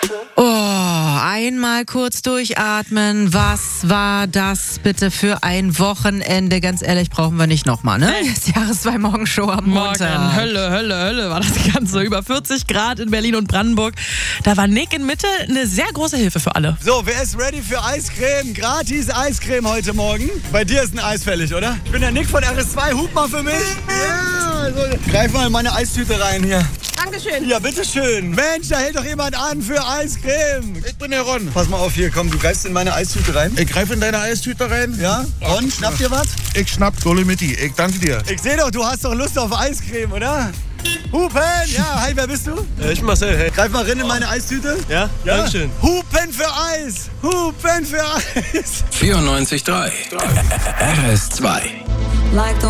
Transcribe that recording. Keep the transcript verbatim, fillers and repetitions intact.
Oh, einmal kurz durchatmen. Was war das bitte für ein Wochenende? Ganz ehrlich, brauchen wir nicht nochmal, ne? Jetzt Jahres zwei Morgenshow am Montag. Morgen, Hölle, Hölle, Hölle war das Ganze. Über vierzig Grad in Berlin und Brandenburg. Da war Nick in Mitte eine sehr große Hilfe für alle. So, wer ist ready für Eiscreme? Gratis Eiscreme heute Morgen. Bei dir ist ein Eis fällig, oder? Ich bin der Nick von R S zwei. Hup mal für mich. Ja, so. Greif mal in meine Eistüte rein hier. Dankeschön. Ja, bitteschön. Mensch, da hält doch jemand an für Eiscreme. Ich bin der Ron. Pass mal auf hier, komm, du greifst in meine Eistüte rein. Ich greife in deine Eistüte rein. Ja? Ron, schnapp dir was? Ich schnapp Dolomitti. Ich danke dir. Ich sehe doch, du hast doch Lust auf Eiscreme, oder? Hupen! Ja, hi, wer bist du? Äh, ich bin Marcel, hey. Greif mal rein in meine Eistüte. Ja? Ja? Dankeschön. Hupen für Eis! Hupen für Eis! vierundneunzig Komma drei R S zwei